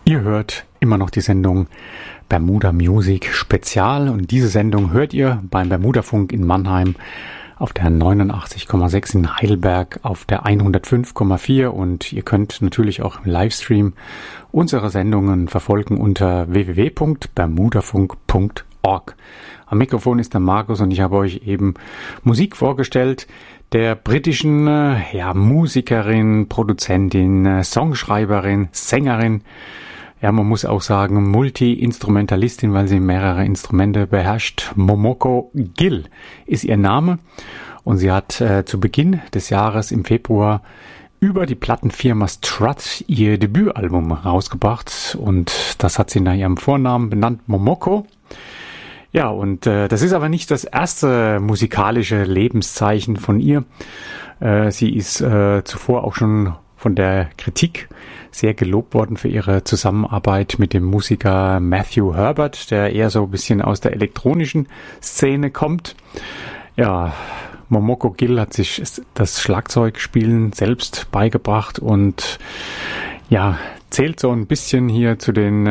Ihr hört immer noch die Sendung Bermuda Music Spezial und diese Sendung hört ihr beim Bermuda Funk in Mannheim auf der 89,6 in Heidelberg, auf der 105,4 und ihr könnt natürlich auch im Livestream unsere Sendungen verfolgen unter www.bermudafunk.org. Am Mikrofon ist der Markus und ich habe euch eben Musik vorgestellt der britischen Musikerin, Produzentin, Songschreiberin, Sängerin. Ja, man muss auch sagen Multi-Instrumentalistin, weil sie mehrere Instrumente beherrscht. Momoko Gill ist ihr Name und sie hat zu Beginn des Jahres im Februar über die Plattenfirma Strut ihr Debütalbum rausgebracht und das hat sie nach ihrem Vornamen benannt, Momoko. Ja, und das ist aber nicht das erste musikalische Lebenszeichen von ihr. Sie ist zuvor auch schon von der Kritik sehr gelobt worden für ihre Zusammenarbeit mit dem Musiker Matthew Herbert, der eher so ein bisschen aus der elektronischen Szene kommt. Ja, Momoko Gill hat sich das Schlagzeugspielen selbst beigebracht und ja, zählt so ein bisschen hier zu den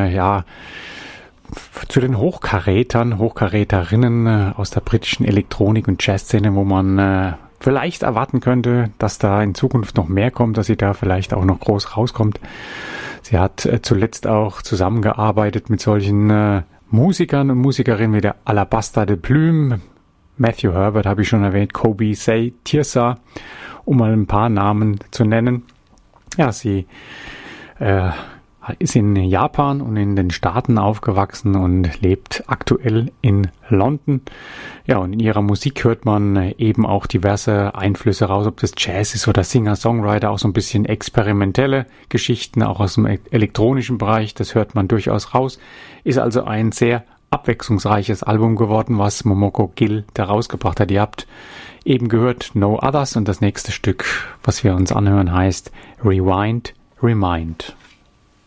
Hochkaräterinnen aus der britischen Elektronik- und Jazzszene, wo man vielleicht erwarten könnte, dass da in Zukunft noch mehr kommt, dass sie da vielleicht auch noch groß rauskommt. Sie hat zuletzt auch zusammengearbeitet mit solchen Musikern und Musikerinnen wie der Alabaster de Plume, Matthew Herbert habe ich schon erwähnt, Kobe Say Tirsa, um mal ein paar Namen zu nennen. Ja, sie ist in Japan und in den Staaten aufgewachsen und lebt aktuell in London. Ja, und in ihrer Musik hört man eben auch diverse Einflüsse raus, ob das Jazz ist oder Singer-Songwriter, auch so ein bisschen experimentelle Geschichten, auch aus dem elektronischen Bereich, das hört man durchaus raus. Ist also ein sehr abwechslungsreiches Album geworden, was Momoko Gill da rausgebracht hat. Ihr habt eben gehört No Others und das nächste Stück, was wir uns anhören, heißt Rewind, Remind.